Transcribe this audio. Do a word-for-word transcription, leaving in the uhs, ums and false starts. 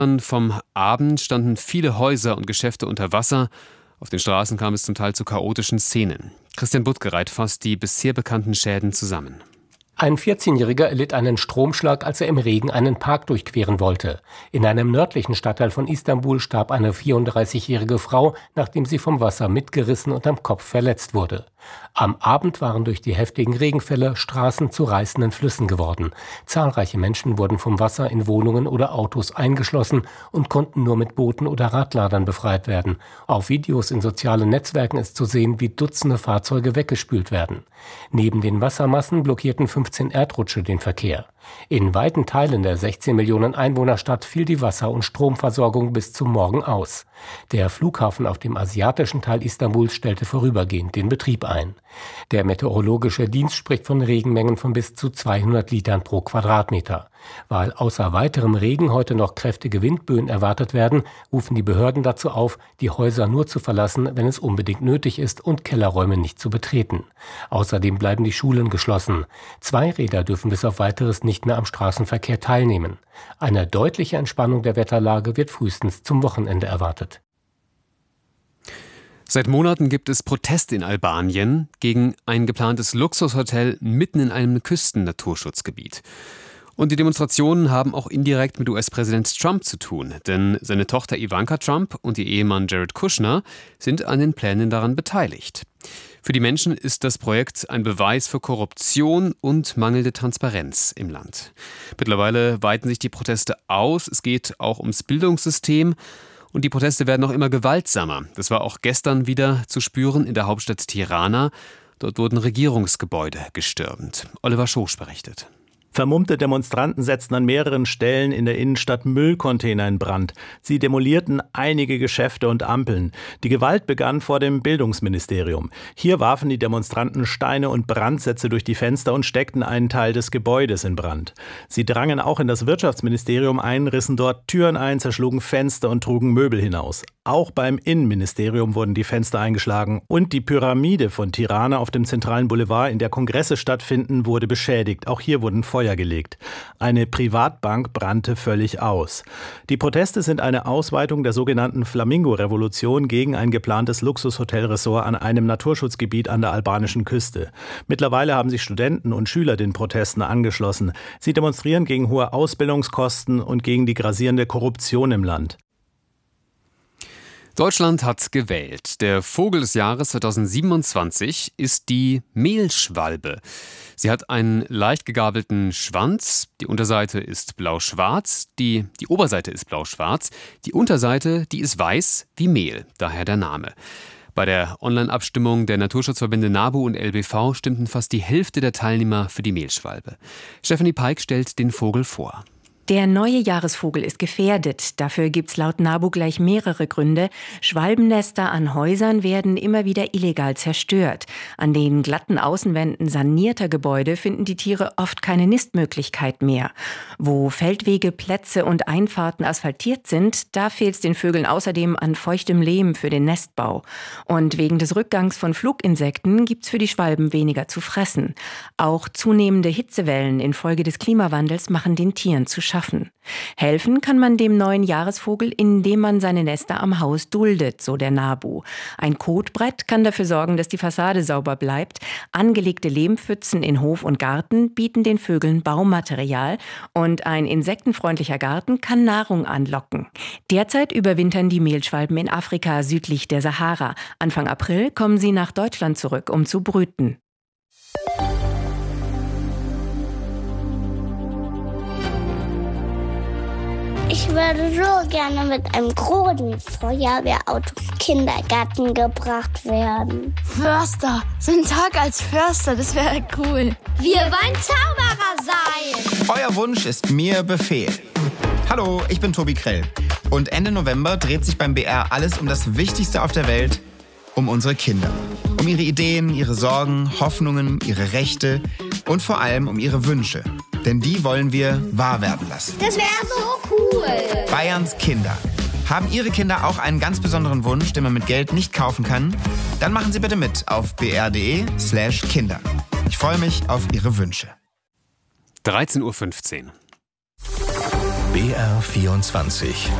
Vom Abend standen viele Häuser und Geschäfte unter Wasser. Auf den Straßen kam es zum Teil zu chaotischen Szenen. Christian Buttgereit fasst die bisher bekannten Schäden zusammen. Ein vierzehnjähriger erlitt einen Stromschlag, als er im Regen einen Park durchqueren wollte. In einem nördlichen Stadtteil von Istanbul starb eine vierunddreißigjährige Frau, nachdem sie vom Wasser mitgerissen und am Kopf verletzt wurde. Am Abend waren durch die heftigen Regenfälle Straßen zu reißenden Flüssen geworden. Zahlreiche Menschen wurden vom Wasser in Wohnungen oder Autos eingeschlossen und konnten nur mit Booten oder Radladern befreit werden. Auf Videos in sozialen Netzwerken ist zu sehen, wie Dutzende Fahrzeuge weggespült werden. Neben den Wassermassen blockierten fünfzehn Erdrutsche den Verkehr. In weiten Teilen der sechzehn Millionen Einwohnerstadt fiel die Wasser- und Stromversorgung bis zum Morgen aus. Der Flughafen auf dem asiatischen Teil Istanbuls stellte vorübergehend den Betrieb ein. Der meteorologische Dienst spricht von Regenmengen von bis zu zweihundert Litern pro Quadratmeter. Weil außer weiterem Regen heute noch kräftige Windböen erwartet werden, rufen die Behörden dazu auf, die Häuser nur zu verlassen, wenn es unbedingt nötig ist und Kellerräume nicht zu betreten. Außerdem bleiben die Schulen geschlossen. Zweiräder dürfen bis auf Weiteres nicht mehr am Straßenverkehr teilnehmen. Eine deutliche Entspannung der Wetterlage wird frühestens zum Wochenende erwartet. Seit Monaten gibt es Proteste in Albanien gegen ein geplantes Luxushotel mitten in einem Küstennaturschutzgebiet. Und die Demonstrationen haben auch indirekt mit U S-Präsident Trump zu tun, denn seine Tochter Ivanka Trump und ihr Ehemann Jared Kushner sind an den Plänen daran beteiligt. Für die Menschen ist das Projekt ein Beweis für Korruption und mangelnde Transparenz im Land. Mittlerweile weiten sich die Proteste aus. Es geht auch ums Bildungssystem. Und die Proteste werden noch immer gewaltsamer. Das war auch gestern wieder zu spüren in der Hauptstadt Tirana. Dort wurden Regierungsgebäude gestürmt. Oliver Schosch berichtet. Vermummte Demonstranten setzten an mehreren Stellen in der Innenstadt Müllcontainer in Brand. Sie demolierten einige Geschäfte und Ampeln. Die Gewalt begann vor dem Bildungsministerium. Hier warfen die Demonstranten Steine und Brandsätze durch die Fenster und steckten einen Teil des Gebäudes in Brand. Sie drangen auch in das Wirtschaftsministerium ein, rissen dort Türen ein, zerschlugen Fenster und trugen Möbel hinaus. Auch beim Innenministerium wurden die Fenster eingeschlagen und die Pyramide von Tirana auf dem zentralen Boulevard, in der Kongresse stattfinden, wurde beschädigt. Auch hier wurden Feuer gelegt. Eine Privatbank brannte völlig aus. Die Proteste sind eine Ausweitung der sogenannten Flamingo-Revolution gegen ein geplantes Luxushotelressort an einem Naturschutzgebiet an der albanischen Küste. Mittlerweile haben sich Studenten und Schüler den Protesten angeschlossen. Sie demonstrieren gegen hohe Ausbildungskosten und gegen die grassierende Korruption im Land. Deutschland hat gewählt. Der Vogel des Jahres zweitausendsiebenundzwanzig ist die Mehlschwalbe. Sie hat einen leicht gegabelten Schwanz. Die Unterseite ist blau-schwarz, die, die Oberseite ist blau-schwarz. Die Unterseite, die ist weiß wie Mehl, daher der Name. Bei der Online-Abstimmung der Naturschutzverbände NABU und L B V stimmten fast die Hälfte der Teilnehmer für die Mehlschwalbe. Stephanie Peik stellt den Vogel vor. Der neue Jahresvogel ist gefährdet. Dafür gibt's laut NABU gleich mehrere Gründe. Schwalbennester an Häusern werden immer wieder illegal zerstört. An den glatten Außenwänden sanierter Gebäude finden die Tiere oft keine Nistmöglichkeit mehr. Wo Feldwege, Plätze und Einfahrten asphaltiert sind, da fehlt's den Vögeln außerdem an feuchtem Lehm für den Nestbau. Und wegen des Rückgangs von Fluginsekten gibt's für die Schwalben weniger zu fressen. Auch zunehmende Hitzewellen infolge des Klimawandels machen den Tieren zu schaffen. Helfen kann man dem neuen Jahresvogel, indem man seine Nester am Haus duldet, so der NABU. Ein Kotbrett kann dafür sorgen, dass die Fassade sauber bleibt. Angelegte Lehmpfützen in Hof und Garten bieten den Vögeln Baumaterial. Und ein insektenfreundlicher Garten kann Nahrung anlocken. Derzeit überwintern die Mehlschwalben in Afrika südlich der Sahara. Anfang April kommen sie nach Deutschland zurück, um zu brüten. Ich würde so gerne mit einem großen Feuerwehrauto im Kindergarten gebracht werden. Förster, so ein Tag als Förster, das wäre cool. Wir wollen Zauberer sein. Euer Wunsch ist mir Befehl. Hallo, ich bin Tobi Krell. Und Ende November dreht sich beim B R alles um das Wichtigste auf der Welt, um unsere Kinder. Um ihre Ideen, ihre Sorgen, Hoffnungen, ihre Rechte und vor allem um ihre Wünsche. Denn die wollen wir wahr werden lassen. Das wäre so cool. Bayerns Kinder. Haben Ihre Kinder auch einen ganz besonderen Wunsch, den man mit Geld nicht kaufen kann? Dann machen Sie bitte mit auf b r punkt d e slash kinder. Ich freue mich auf Ihre Wünsche. dreizehn Uhr fünfzehn. B R vierundzwanzig